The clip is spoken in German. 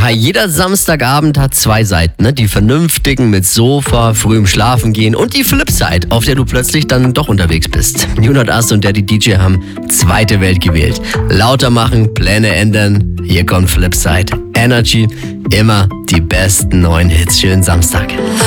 Ja, jeder Samstagabend hat zwei Seiten, ne? Die vernünftigen mit Sofa, frühem Schlafen gehen und die Flipside, auf der du plötzlich dann doch unterwegs bist. Junot Ast und Daddy DJ haben zweite Welt gewählt. Lauter machen, Pläne ändern. Hier kommt Flipside. Energy, immer die besten neuen Hits. Schönen Samstag.